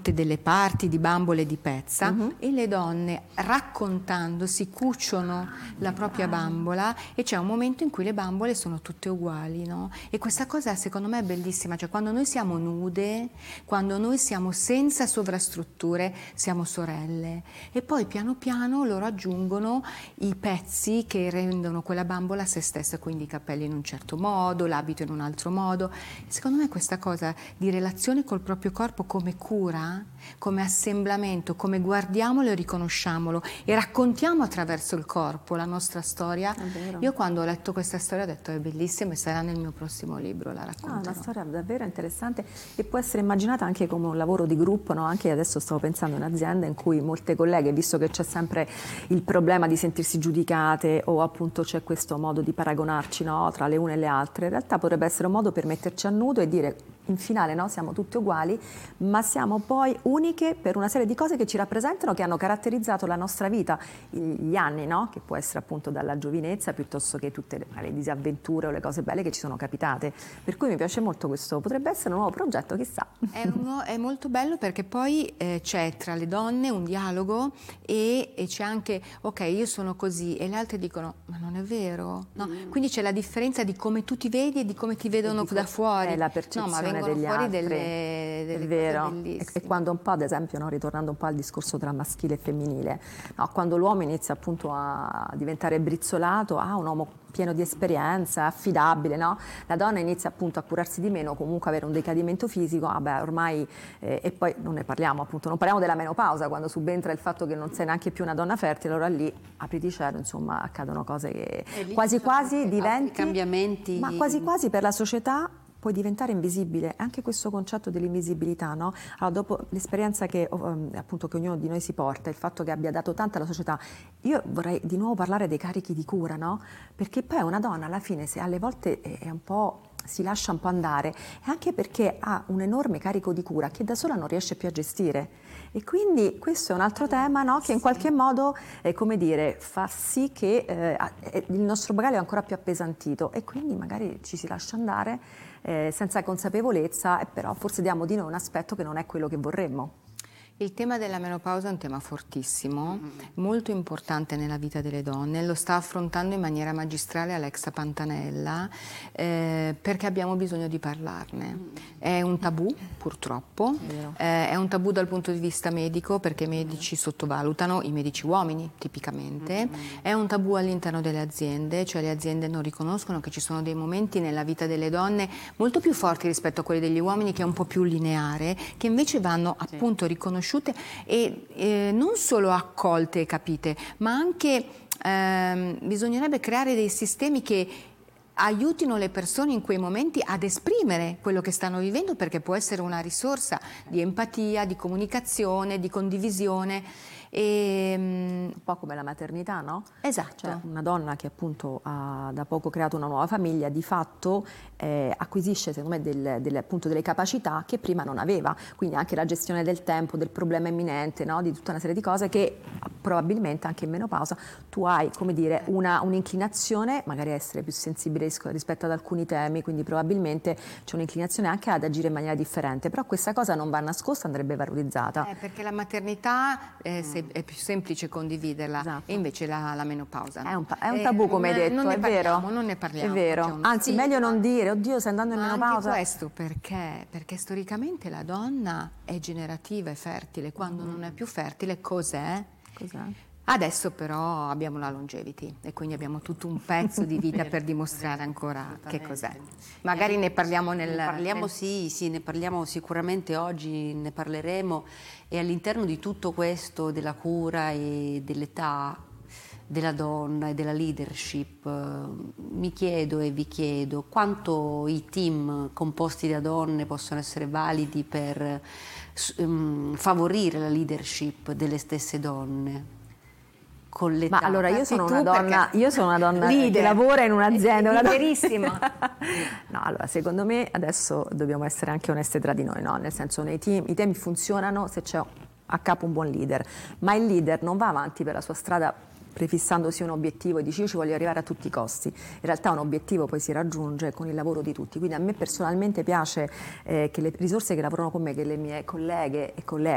fatte delle parti di bambole di pezza e le donne raccontandosi cuciono la propria bambola e c'è un momento in cui le bambole sono tutte uguali, no? E questa cosa secondo me è bellissima, cioè quando noi siamo nude, quando noi siamo senza sovrastrutture, siamo sorelle e poi piano piano loro aggiungono i pezzi che rendono quella bambola se stessa, quindi i capelli in un certo modo, l'abito in un altro modo. Secondo me questa cosa di relazione col proprio corpo come cura, come assemblamento, come guardiamolo e riconosciamolo e raccontiamo attraverso il corpo la nostra storia. Io quando ho letto questa storia ho detto è bellissima e sarà nel mio prossimo libro, la racconterò. Una storia davvero interessante e può essere immaginata anche come un lavoro di gruppo, no? Anche adesso stavo pensando in un'azienda in cui molte colleghe, visto che c'è sempre il problema di sentirsi giudicate o appunto c'è questo modo di paragonarci, no? Tra le une e le altre, in realtà potrebbe essere un modo per metterci a nudo e dire in finale no, siamo tutte uguali, ma siamo poi uniche per una serie di cose che ci rappresentano, che hanno caratterizzato la nostra vita, gli anni, no? Che può essere appunto dalla giovinezza piuttosto che tutte le disavventure o le cose belle che ci sono capitate. Per cui mi piace molto questo, potrebbe essere un nuovo progetto, chissà. È molto bello perché poi c'è tra le donne un dialogo e c'è anche, ok, io sono così e le altre dicono, ma non è vero, no? Quindi c'è la differenza di come tu ti vedi e di come ti vedono da fuori. È la percezione, no, ma vengono degli fuori altri. delle È vero. cose bellissime. E quando un po', ad esempio, no, ritornando un po' al discorso tra maschile e femminile, no, quando l'uomo inizia appunto a diventare brizzolato, un uomo pieno di esperienza, affidabile, no? La donna inizia appunto a curarsi di meno, comunque avere un decadimento fisico, ormai, e poi non ne parliamo appunto, non parliamo della menopausa, quando subentra il fatto che non sei neanche più una donna fertile, allora lì, apriti cielo, insomma, accadono cose che quasi quasi diventi, cambiamenti, ma quasi quasi per la società puoi diventare invisibile, anche questo concetto dell'invisibilità, no? Allora, dopo l'esperienza che appunto che ognuno di noi si porta, il fatto che abbia dato tanto alla società, io vorrei di nuovo parlare dei carichi di cura, no? Perché poi una donna alla fine, se alle volte è un po', si lascia un po' andare, è anche perché ha un enorme carico di cura che da sola non riesce più a gestire. E quindi questo è un altro tema, no? Che in qualche modo, come dire, fa sì che il nostro bagaglio è ancora più appesantito e quindi magari ci si lascia andare senza consapevolezza, però forse diamo di noi un aspetto che non è quello che vorremmo. Il tema della menopausa è un tema fortissimo, molto importante nella vita delle donne, lo sta affrontando in maniera magistrale Alexa Pantanella perché abbiamo bisogno di parlarne. È un tabù, purtroppo, è un tabù dal punto di vista medico perché i medici sottovalutano, i medici uomini tipicamente, è un tabù all'interno delle aziende, cioè le aziende non riconoscono che ci sono dei momenti nella vita delle donne molto più forti rispetto a quelli degli uomini, che è un po' più lineare, che invece vanno appunto riconosciute e non solo accolte e capite, ma anche bisognerebbe creare dei sistemi che aiutino le persone in quei momenti ad esprimere quello che stanno vivendo, perché può essere una risorsa di empatia, di comunicazione, di condivisione. Un po' come la maternità, no? Esatto. Cioè, una donna che appunto ha da poco creato una nuova famiglia, di fatto acquisisce secondo me appunto delle capacità che prima non aveva, quindi anche la gestione del tempo, del problema imminente, no? Di tutta una serie di cose che probabilmente anche in menopausa tu hai, come dire, un'inclinazione magari a essere più sensibile rispetto ad alcuni temi, quindi probabilmente c'è un'inclinazione anche ad agire in maniera differente, però questa cosa non va nascosta, andrebbe valorizzata. Perché la maternità è più semplice condividerla, esatto. E invece la menopausa è un tabù, come hai detto, è vero? Non ne parliamo. È vero, anzi meglio non dire, oddio stai andando in menopausa. Anche questo perché storicamente la donna è generativa e fertile, quando non è più fertile cos'è? Adesso però abbiamo la longevity e quindi abbiamo tutto un pezzo di vita per dimostrare ancora che cos'è. Magari ne parliamo Sì, ne parliamo sicuramente oggi, ne parleremo, e all'interno di tutto questo della cura e dell'età della donna e della leadership mi chiedo e vi chiedo quanto i team composti da donne possono essere validi per favorire la leadership delle stesse donne. Ma allora io sono una donna leader, che lavora in un'azienda, leaderissima. No, allora secondo me adesso dobbiamo essere anche onesti tra di noi, no? Nel senso, i temi funzionano se c'è a capo un buon leader, ma il leader non va avanti per la sua strada prefissandosi un obiettivo e dici io ci voglio arrivare a tutti i costi. In realtà un obiettivo poi si raggiunge con il lavoro di tutti, quindi a me personalmente piace che le risorse che lavorano con me, che le mie colleghe e colleghi